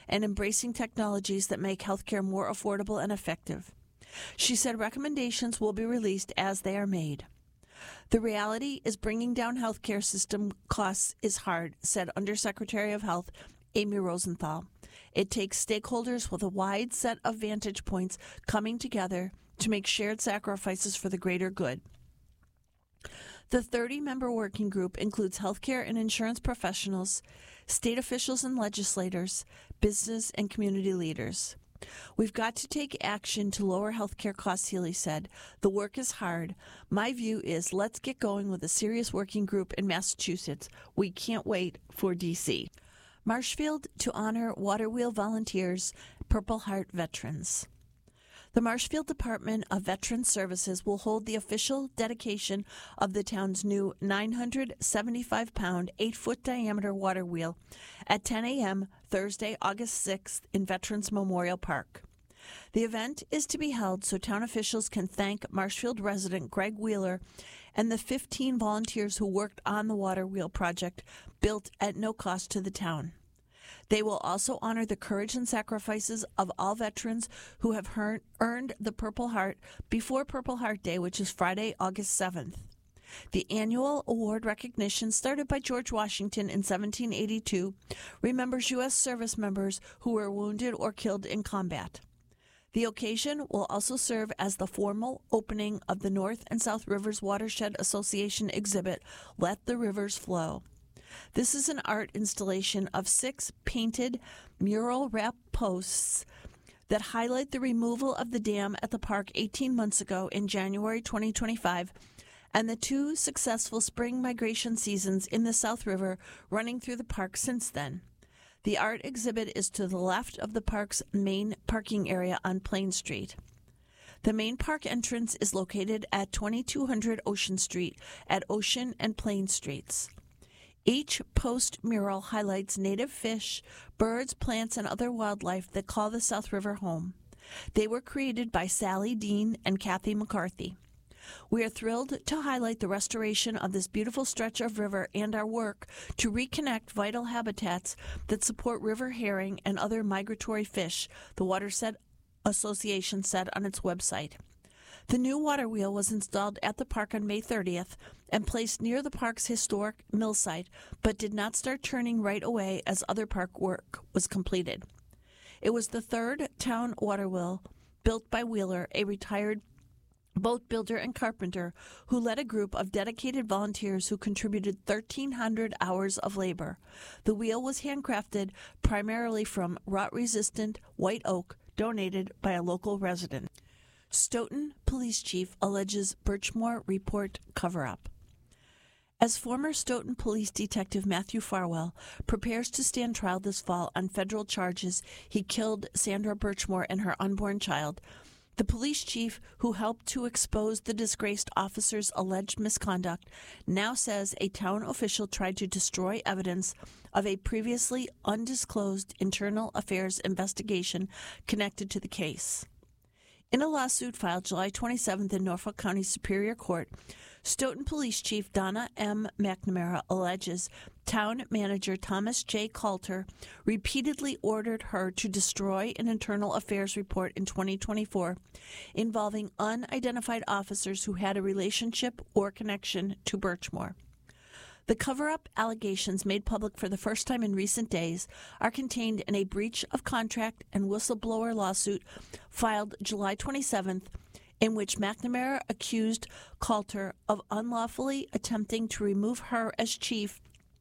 and embracing technologies that make healthcare more affordable and effective. She said recommendations will be released as they are made. The reality is bringing down healthcare system costs is hard, said Undersecretary of Health Amy Rosenthal. It takes stakeholders with a wide set of vantage points coming together to make shared sacrifices for the greater good. The 30-member working group includes healthcare and insurance professionals, state officials and legislators, business and community leaders. We've got to take action to lower healthcare costs, Healy said. The work is hard. My view is let's get going with a serious working group in Massachusetts. We can't wait for D.C. Marshfield to honor Water Wheel volunteers, Purple Heart veterans. The Marshfield Department of Veterans Services will hold the official dedication of the town's new 975-pound, 8-foot diameter water wheel at 10 a.m. Thursday, August 6th in Veterans Memorial Park. The event is to be held so town officials can thank Marshfield resident Greg Wheeler and the 15 volunteers who worked on the water wheel project built at no cost to the town. They will also honor the courage and sacrifices of all veterans who have earned the Purple Heart before Purple Heart Day, which is Friday, August 7th. The annual award recognition, started by George Washington in 1782, remembers U.S. service members who were wounded or killed in combat. The occasion will also serve as the formal opening of the North and South Rivers Watershed Association exhibit, Let the Rivers Flow. This is an art installation of 6 painted mural wrap posts that highlight the removal of the dam at the park 18 months ago in January 2025 and the 2 successful spring migration seasons in the South River running through the park since then. The art exhibit is to the left of the park's main parking area on Plain Street. The main park entrance is located at 2200 Ocean Street at Ocean and Plain Streets. Each post mural highlights native fish, birds, plants, and other wildlife that call the South River home. They were created by Sally Dean and Kathy McCarthy. We are thrilled to highlight the restoration of this beautiful stretch of river and our work to reconnect vital habitats that support river herring and other migratory fish, the Watershed Association said on its website. The new water wheel was installed at the park on May 30th and placed near the park's historic mill site, but did not start turning right away as other park work was completed. It was the 3rd town water wheel built by Wheeler, a retired boat builder and carpenter who led a group of dedicated volunteers who contributed 1,300 hours of labor. The wheel was handcrafted primarily from rot-resistant white oak donated by a local resident. Stoughton Police Chief alleges Birchmore report cover-up. As former Stoughton Police Detective Matthew Farwell prepares to stand trial this fall on federal charges he killed Sandra Birchmore and her unborn child, the police chief who helped to expose the disgraced officer's alleged misconduct now says a town official tried to destroy evidence of a previously undisclosed internal affairs investigation connected to the case. In a lawsuit filed July 27th in Norfolk County Superior Court, Stoughton Police Chief Donna M. McNamara alleges town manager Thomas J. Coulter repeatedly ordered her to destroy an internal affairs report in 2024 involving unidentified officers who had a relationship or connection to Birchmore. The cover-up allegations made public for the first time in recent days are contained in a breach of contract and whistleblower lawsuit filed July 27th, in which McNamara accused Coulter of unlawfully attempting to remove her as chief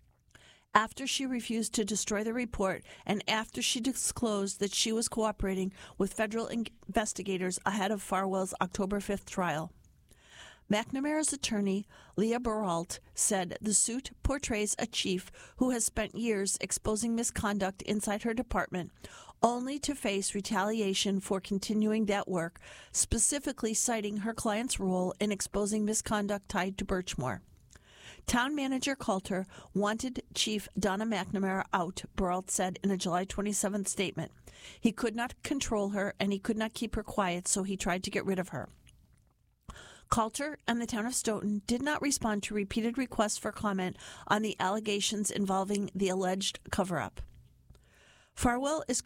after she refused to destroy the report and after she disclosed that she was cooperating with federal investigators ahead of Farwell's October 5th trial. McNamara's attorney, Leah Baralt, said the suit portrays a chief who has spent years exposing misconduct inside her department, only to face retaliation for continuing that work, specifically citing her client's role in exposing misconduct tied to Birchmore. Town manager Coulter wanted Chief Donna McNamara out, Baralt said in a July 27th statement. He could not control her and he could not keep her quiet, so he tried to get rid of her. Coulter and the town of Stoughton did not respond to repeated requests for comment on the allegations involving the alleged cover-up. Farwell is